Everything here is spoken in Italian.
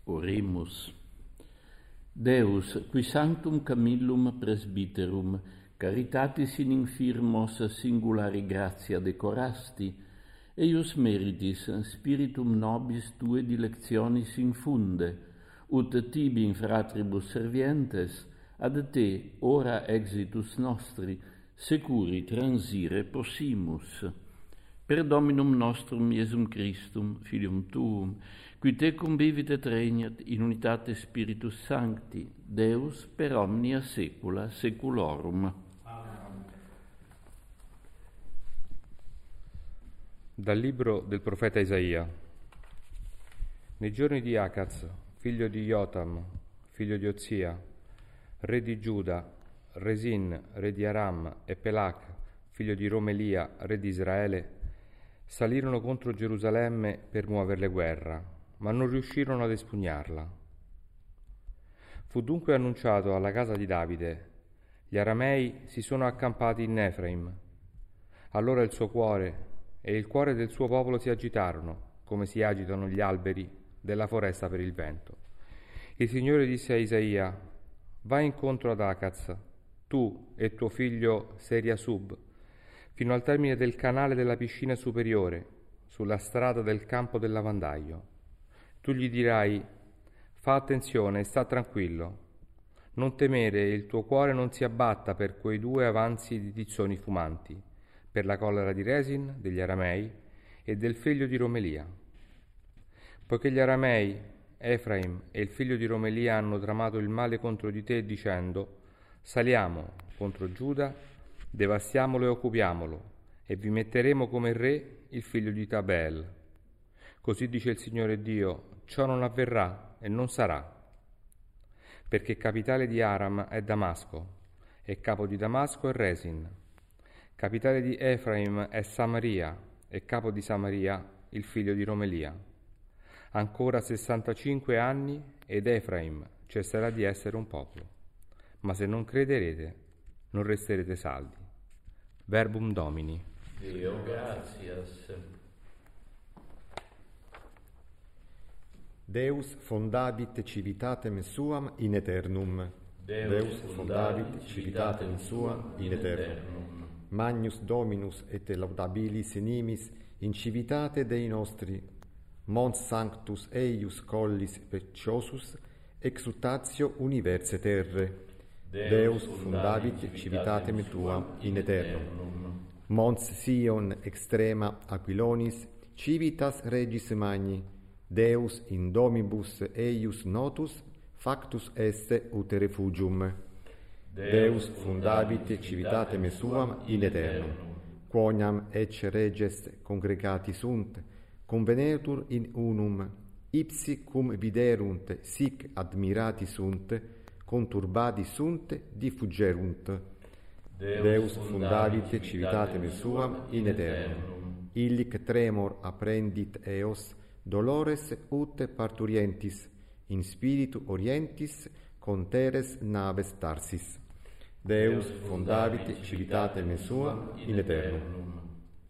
Oremus. Deus, qui sanctum Camillum presbiterum, caritatis in infirmos singulari gratia decorasti, eius meritis spiritum nobis tue dilectionis infunde, ut tibi in fratribus servientes, ad te ora exitus nostri, securi transire possimus. Per Dominum nostrum Iesum Christum, Filium Tuum, qui te convivit et regnat in unitate Spiritus Sancti, Deus per omnia saecula saeculorum. Amen. Dal libro del profeta Isaia. Nei giorni di Acaz, figlio di Jotam, figlio di Ozia, re di Giuda, Resin, re di Aram, e Pelac, figlio di Romelia, re di Israele, salirono contro Gerusalemme per muoverle guerra, ma non riuscirono ad espugnarla. Fu dunque annunciato alla casa di Davide: gli aramei si sono accampati in Efraim. Allora il suo cuore e il cuore del suo popolo si agitarono, come si agitano gli alberi della foresta per il vento. Il Signore disse a Isaia: vai incontro ad Acaz, tu e tuo figlio Seriasub, fino al termine del canale della piscina superiore, sulla strada del campo del lavandaio. Tu gli dirai: fa attenzione e sta tranquillo. Non temere e il tuo cuore non si abbatta per quei due avanzi di tizzoni fumanti, per la collera di Resin, degli aramei, e del figlio di Romelia. Poiché gli aramei, Efraim e il figlio di Romelia hanno tramato il male contro di te, dicendo: saliamo contro Giuda, devastiamolo e occupiamolo, e vi metteremo come re il figlio di Tabeel. Così dice il Signore Dio: ciò non avverrà e non sarà, perché capitale di Aram è Damasco, e capo di Damasco è Resin. Capitale di Efraim è Samaria, e capo di Samaria il figlio di Romelia. Ancora 65 anni ed Efraim cesserà di essere un popolo. Ma se non crederete, non resterete saldi. Verbum Domini. Deo gratias. Deus fondabit civitatem suam in aeternum. Deus fondabit civitatem suam in aeternum. Magnus Dominus et laudabilis nimis in civitate Dei nostri. Mons sanctus eius collis preciosus, exultatio universe terre. Deus fundabit civitatem tuam in aeternum. Mons Sion extrema Aquilonis, civitas regis magni. Deus in domibus eius notus, factus esse ut refugium. Deus fundabit civitatem suam in aeternum. Quoniam ecce reges congregati sunt, convenetur in unum, ipsi cum viderunt sic admirati sunt, conturbati sunt, diffugerunt. Deus fundabit civitatem suam in aeternum. Illic tremor apprendit eos, dolores ut parturientis, in spiritu orientis, con teres naves tarsis. Deus fundabit civitatem suam in aeternum.